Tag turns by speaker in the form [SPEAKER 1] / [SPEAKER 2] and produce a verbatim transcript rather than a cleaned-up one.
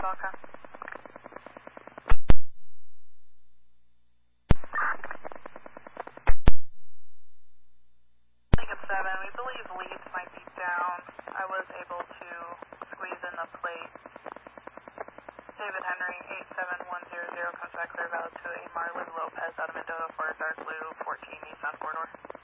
[SPEAKER 1] Alka. Lincoln seven, we believe leads might be down. I was able to squeeze in the plate. David Henry, eight seven one zero zero, comes back clear valid to a Marlon Lopez out of Mendoza for a dark blue fourteen Nissan four door.